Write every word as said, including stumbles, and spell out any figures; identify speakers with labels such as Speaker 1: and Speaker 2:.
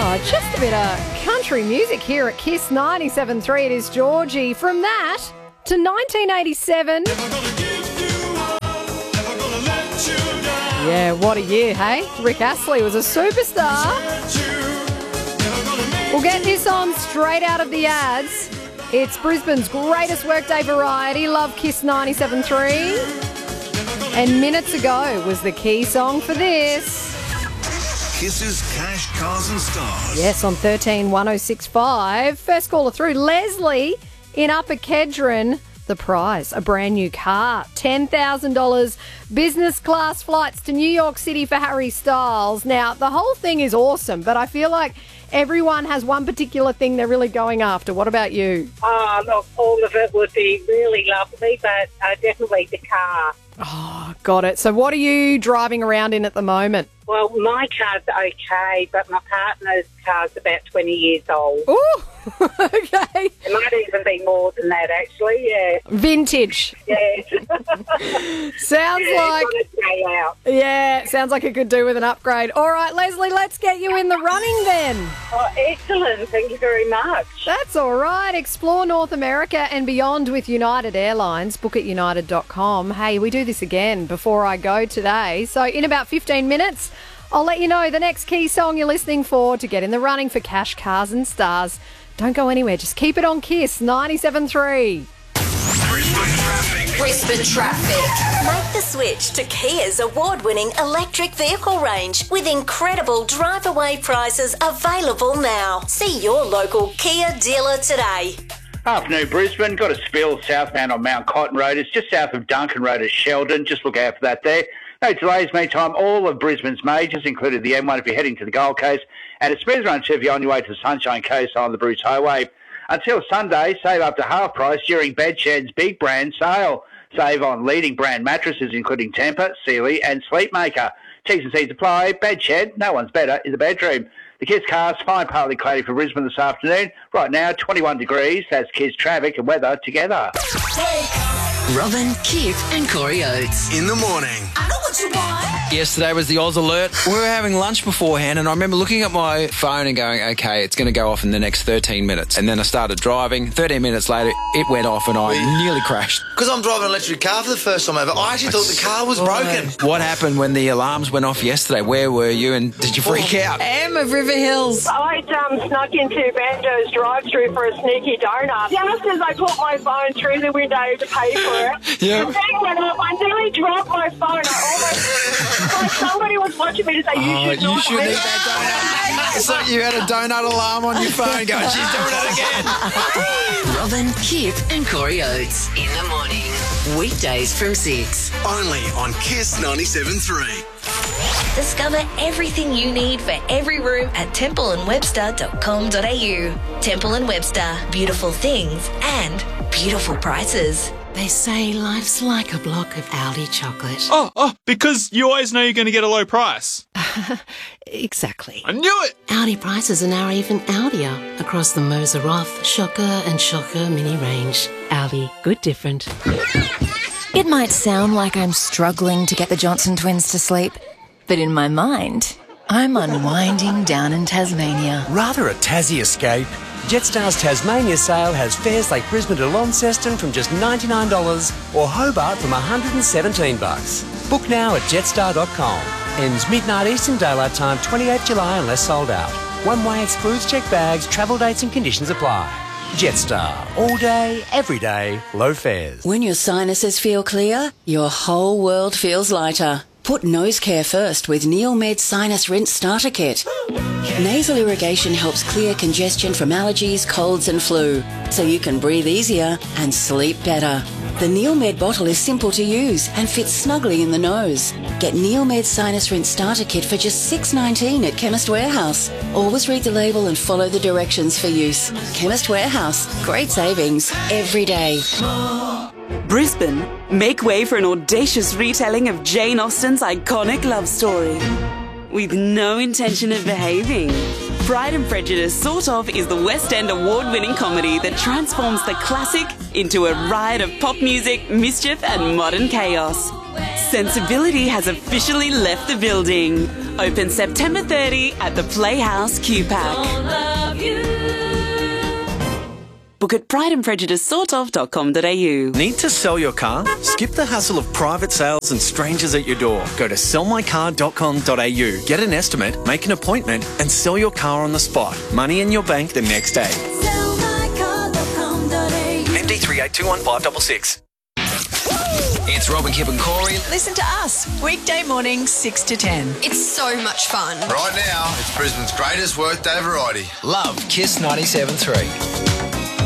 Speaker 1: Oh, just a bit of country music here at Kiss ninety-seven point three. It is Georgie. From that to nineteen eighty-seven. Yeah, what a year, hey? Rick Astley was a superstar. We'll get this on straight out of the ads. It's Brisbane's greatest workday variety. Love Kiss ninety-seven point three. And minutes ago was the key song for this.
Speaker 2: Kiss's Cash, Cars and Stars.
Speaker 1: Yes, on thirteen one oh six five. First caller through, Leslie in Upper Kedron. The prize, a brand new car, ten thousand dollars, business class flights to New York City for Harry Styles. Now, the whole thing is awesome, but I feel like everyone has one particular thing they're really going after. What about you?
Speaker 3: Oh, look, all of it would be really lovely, but uh, definitely the car.
Speaker 1: Oh, got it. So what are you driving around in at the moment?
Speaker 3: Well, my car's okay, but my partner's car's about twenty years old.
Speaker 1: Oh, okay.
Speaker 3: It might even be more than that, actually, yeah.
Speaker 1: Vintage.
Speaker 3: Yeah.
Speaker 1: Sounds
Speaker 3: yeah,
Speaker 1: like...
Speaker 3: got to stay out.
Speaker 1: Yeah, sounds like it could do with an upgrade. All right, Leslie, let's get you in the running then.
Speaker 3: Oh, excellent. Thank you very much.
Speaker 1: That's all right. Explore North America and beyond with United Airlines. Book at united dot com. Hey, we do this again before I go today. So in about fifteen minutes, I'll let you know the next key song you're listening for to get in the running for Cash, Cars and Stars. Don't go anywhere. Just keep it on Kiss ninety-seven point three.
Speaker 2: Brisbane traffic.
Speaker 4: Brisbane traffic. Make the switch to Kia's award-winning electric vehicle range with incredible drive-away prices available now. See your local Kia dealer today.
Speaker 5: Afternoon, Brisbane. Got a spill southbound on Mount Cotton Road. It's just south of Duncan Road at Sheldon. Just look out for that there. No delays, meantime. All of Brisbane's majors, including the M one if you're heading to the Gold Coast, and a smooth run too if you're on your way to the Sunshine Coast on the Bruce Highway. Until Sunday, save up to half price during Bedshed's big brand sale. Save on leading brand mattresses, including Tempur, Sealy and Sleepmaker. T's and C's apply. Bedshed, no one's better in the bedroom. The Kiss cars, fine partly cloudy for Brisbane this afternoon. Right now, twenty-one degrees. That's Kiss traffic and weather together.
Speaker 6: Robin, Kip and Corey Oates.
Speaker 2: In the morning.
Speaker 4: I know what you want.
Speaker 7: Yesterday was the Oz alert. We were having lunch beforehand and I remember looking at my phone and going, okay, it's going to go off in the next thirteen minutes. And then I started driving. thirteen minutes later, it went off and I nearly crashed.
Speaker 8: Because I'm driving an electric car for the first time ever, I actually thought the car was broken.
Speaker 7: What happened when the alarms went off yesterday? Where were you and did you freak out?
Speaker 1: Em of River Hills.
Speaker 3: I um, snuck into Banjo's drive-thru for a sneaky donut. Just as I put my phone through the window to pay for it,
Speaker 7: Yeah.
Speaker 3: the thing went off. I nearly dropped my phone. I almost, like somebody was watching me to say, you
Speaker 7: Oh,
Speaker 3: should
Speaker 7: you
Speaker 3: not
Speaker 7: shouldn't
Speaker 3: leave
Speaker 7: eat that donut. It's like you had a donut alarm on your phone going, she's doing it again.
Speaker 6: Robin, Kip and Corey Oates. In the morning. Weekdays from six.
Speaker 2: Only on Kiss ninety-seven point three.
Speaker 4: Discover everything you need for every room at temple and webster dot com dot a u. Temple and Webster. Beautiful things and beautiful prices.
Speaker 6: They say life's like a block of Aldi chocolate.
Speaker 9: Oh, oh, because you always know you're going to get a low price.
Speaker 6: Exactly.
Speaker 9: I knew it!
Speaker 6: Aldi prices are now even Aldier across the Moser Roth, Shocker and Shocker mini range. Aldi, good different.
Speaker 10: It might sound like I'm struggling to get the Johnson twins to sleep, but in my mind, I'm unwinding down in Tasmania.
Speaker 11: Rather a Tassie escape? Jetstar's Tasmania sale has fares like Brisbane to Launceston from just ninety-nine dollars or Hobart from one hundred seventeen bucks. Book now at jetstar dot com. Ends midnight Eastern Daylight Time, twenty-eighth July unless sold out. One way excludes checked bags, travel dates and conditions apply. Jetstar. All day, every day, low fares.
Speaker 12: When your sinuses feel clear, your whole world feels lighter. Put nose care first with Neomed Sinus Rinse Starter Kit. Nasal irrigation helps clear congestion from allergies, colds and flu, so you can breathe easier and sleep better. The Neomed bottle is simple to use and fits snugly in the nose. Get Neomed Sinus Rinse Starter Kit for just six dollars nineteen at Chemist Warehouse. Always read the label and follow the directions for use. Chemist Warehouse. Great savings every day.
Speaker 13: Brisbane, make way for an audacious retelling of Jane Austen's iconic love story. With no intention of behaving. Pride and Prejudice Sort Of is the West End award-winning comedy that transforms the classic into a riot of pop music, mischief and modern chaos. Sensibility has officially left the building. Open September thirtieth at the Playhouse Q-Pack. Book at pride and prejudice sort of dot com dot a u.
Speaker 14: Need to sell your car? Skip the hassle of private sales and strangers at your door. Go to sell my car dot com dot a u. Get an estimate, make an appointment, and sell your car on the spot. Money in your bank the next day.
Speaker 15: sell my car dot com dot a u.
Speaker 14: M D three eight two one five six six.
Speaker 16: It's Robin, Kip and Corey.
Speaker 17: Listen to us, weekday mornings, six to ten.
Speaker 18: It's so much fun.
Speaker 19: Right now, it's Brisbane's greatest workday variety.
Speaker 16: Love Kiss ninety-seven point three.